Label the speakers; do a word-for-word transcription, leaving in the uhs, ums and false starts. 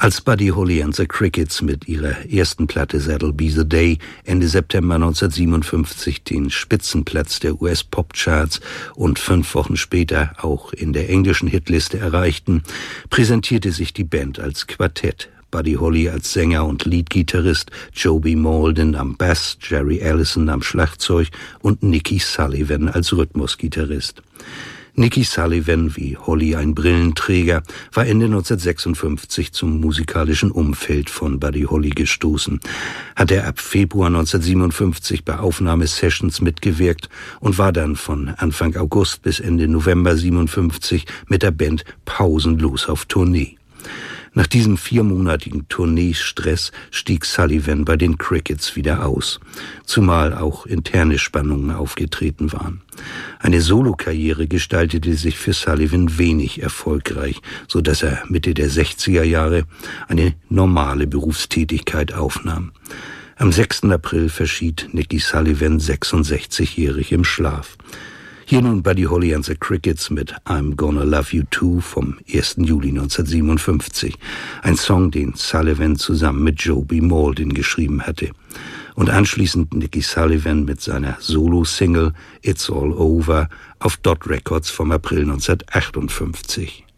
Speaker 1: Als Buddy Holly and the Crickets mit ihrer ersten Platte That'll Be the Day Ende September neunzehnhundertsiebenundfünfzig den Spitzenplatz der U S-Pop-Charts und fünf Wochen später auch in der englischen Hitliste erreichten, präsentierte sich die Band als Quartett. Buddy Holly als Sänger und Leadgitarrist, Joby Malden am Bass, Jerry Allison am Schlagzeug und Nicky Sullivan als Rhythmusgitarrist. Nicky Sullivan, wie Holly ein Brillenträger, war Ende neunzehnhundertsechsundfünfzig zum musikalischen Umfeld von Buddy Holly gestoßen, hat er ab Februar neunzehnhundertsiebenundfünfzig bei Aufnahmesessions mitgewirkt und war dann von Anfang August bis Ende November siebenundfünfzig mit der Band pausenlos auf Tournee. Nach diesem viermonatigen Tourneestress stieg Sullivan bei den Crickets wieder aus, zumal auch interne Spannungen aufgetreten waren. Eine Solokarriere gestaltete sich für Sullivan wenig erfolgreich, so dass er Mitte der sechziger Jahre eine normale Berufstätigkeit aufnahm. Am sechsten April verschied Nicky Sullivan sechsundsechzigjährig im Schlaf. Hier nun Buddy Holly and the Crickets mit I'm Gonna Love You Too vom ersten Juli neunzehnhundertsiebenundfünfzig. Ein Song, den Sullivan zusammen mit Joby Malden geschrieben hatte. Und anschließend Nicky Sullivan mit seiner Solo-Single It's All Over auf Dot Records vom April neunzehnhundertachtundfünfzig.